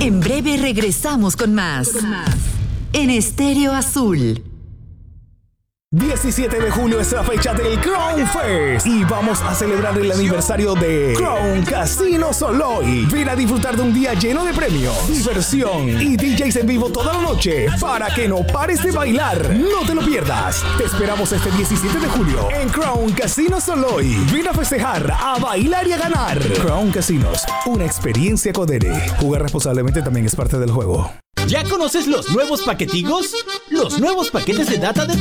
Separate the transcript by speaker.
Speaker 1: En breve regresamos con más. En Estéreo Azul.
Speaker 2: 17 de junio es la fecha del Crown Fest y vamos a celebrar el aniversario de Crown Casino Soloy. Ven a disfrutar de un día lleno de premios, diversión y DJs en vivo toda la noche para que no pares de bailar. No te lo pierdas. Te esperamos este 17 de julio en Crown Casino Soloy. Ven a festejar, a bailar y a ganar. Crown Casinos, una experiencia Codere. Jugar responsablemente también es parte del juego.
Speaker 3: ¿Ya conoces los nuevos paquetigos? Los nuevos paquetes de data de